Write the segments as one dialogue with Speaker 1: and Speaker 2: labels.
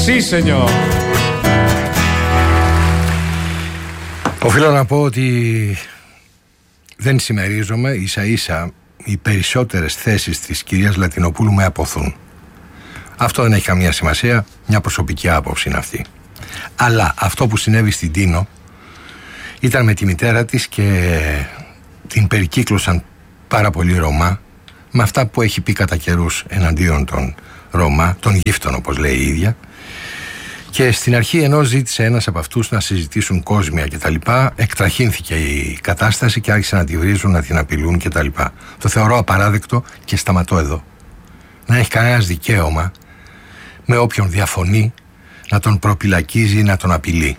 Speaker 1: Sí, señor.
Speaker 2: Οφείλω να πω ότι δεν συμμερίζομαι, ίσα ίσα οι περισσότερες θέσεις της κυρίας Λατινοπούλου με αποθούν. Αυτό δεν έχει καμία σημασία, μια προσωπική άποψη είναι αυτή. Αλλά αυτό που συνέβη στην Τίνο ήταν με τη μητέρα της και την περικύκλωσαν πάρα πολύ Ρωμά με αυτά που έχει πει κατά καιρούς εναντίον των Ρωμά, των γύφτων όπως λέει η ίδια. Και στην αρχή, ενώ ζήτησε ένας από αυτούς να συζητήσουν κόσμια κτλ., εκτραχύνθηκε η κατάσταση και άρχισαν να τη βρίζουν, να την απειλούν κτλ. Το θεωρώ απαράδεκτο και σταματώ εδώ. Να έχει κανένας δικαίωμα με όποιον διαφωνεί να τον προπυλακίζει ή να τον απειλεί.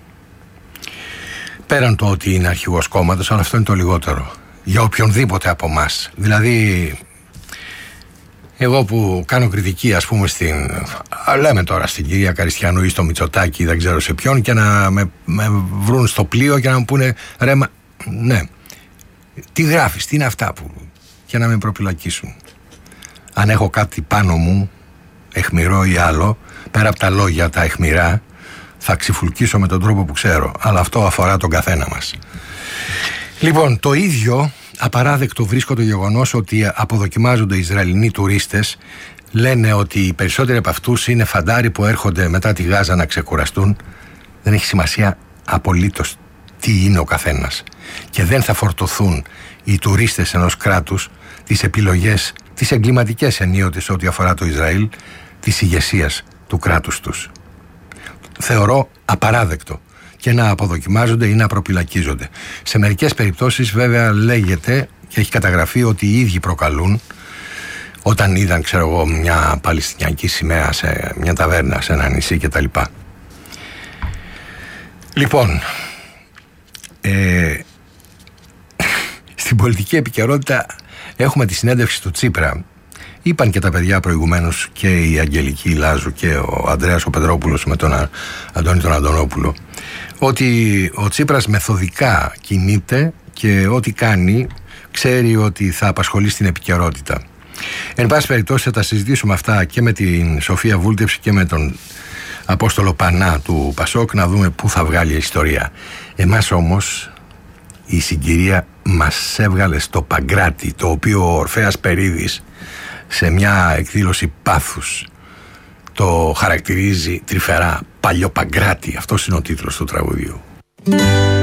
Speaker 2: Πέραν το ότι είναι αρχηγός κόμματος, αλλά αυτό είναι το λιγότερο. Για οποιονδήποτε από εμάς. Δηλαδή, εγώ που κάνω κριτική, ας πούμε, λέμε τώρα στην κυρία Καριστιανού ή στο Μητσοτάκη, δεν ξέρω σε ποιον, και να με βρουν στο πλοίο και να μου πούνε ρε, ναι, τι γράφεις, τι είναι αυτά που, και να με προπυλακίσουν. Αν έχω κάτι πάνω μου, αιχμηρό ή άλλο, πέρα από τα λόγια τα αιχμηρά, θα ξυφουλκίσω με τον τρόπο που ξέρω. Αλλά αυτό αφορά τον καθένα μας. Λοιπόν, το ίδιο απαράδεκτο βρίσκω το γεγονός ότι αποδοκιμάζονται οι Ισραηλινοί τουρίστες. Λένε ότι οι περισσότεροι από αυτούς είναι φαντάροι που έρχονται μετά τη Γάζα να ξεκουραστούν. Δεν έχει σημασία απολύτως τι είναι ο καθένας. Και δεν θα φορτωθούν οι τουρίστες ενός κράτους τις επιλογές, τις εγκληματικές ενίοτε ό,τι αφορά το Ισραήλ, της ηγεσίας του κράτους τους. Θεωρώ απαράδεκτο και να αποδοκιμάζονται ή να προπυλακίζονται. Σε μερικές περιπτώσεις βέβαια λέγεται και έχει καταγραφεί ότι οι ίδιοι προκαλούν, όταν είδαν, ξέρω εγώ, μια παλαιστινιακή σημαία σε μια ταβέρνα, σε ένα νησί κτλ. Λοιπόν, στην πολιτική επικαιρότητα έχουμε τη συνέντευξη του Τσίπρα. Είπαν και τα παιδιά προηγουμένως, και η Αγγελική Λάζου και ο Ανδρέας ο Πετρόπουλος με τον Αντώνη τον Αντωνόπουλο, ότι ο Τσίπρας μεθοδικά κινείται και ό,τι κάνει ξέρει ότι θα απασχολεί στην επικαιρότητα. Εν πάση περιπτώσει θα τα συζητήσουμε αυτά και με την Σοφία Βούλτεψη και με τον Απόστολο Πανά του Πασόκ, να δούμε πού θα βγάλει η ιστορία. Εμάς όμως η συγκυρία μας έβγαλε στο Παγκράτη, το οποίο ο Ορφέας Περίδης σε μια εκδήλωση πάθους το χαρακτηρίζει τρυφερά παλιό Παγκράτη. Αυτός είναι ο τίτλος του τραγουδιού.